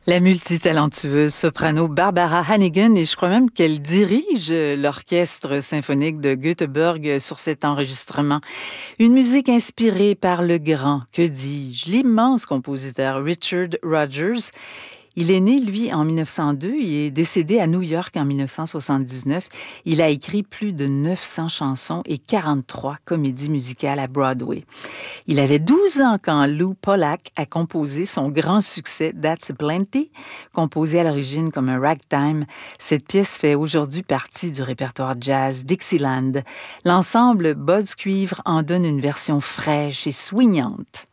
La multitalentueuse soprano Barbara Hannigan, et je crois même qu'elle dirige l'orchestre symphonique de Göteborg sur cet enregistrement. Une musique inspirée par le grand, que dis-je, l'immense compositeur Richard Rodgers. Il est né, lui, en 1902 et est décédé à New York en 1979. Il a écrit plus de 900 chansons et 43 comédies musicales à Broadway. Il avait 12 ans quand Lou Pollack a composé son grand succès That's Plenty, composé à l'origine comme un ragtime. Cette pièce fait aujourd'hui partie du répertoire jazz Dixieland. L'ensemble Buzz Cuivre en donne une version fraîche et swingante.